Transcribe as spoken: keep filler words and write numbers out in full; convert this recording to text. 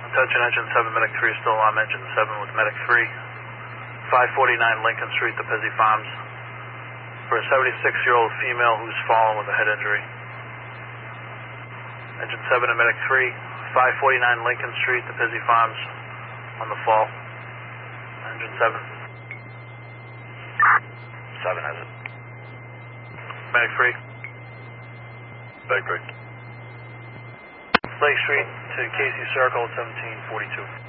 Attention engine seven, medic three, still on engine seven with medic three. five forty-nine Lincoln Street, the Pizzy Farms. For a seventy-six-year-old female who's fallen with a head injury. Engine seven and medic three, five forty-nine Lincoln Street, the Pizzy Farms, on the fall. Engine seven. seven has it. Medic three. Medic three. Lake Street to Casey Circle, seventeen forty-two.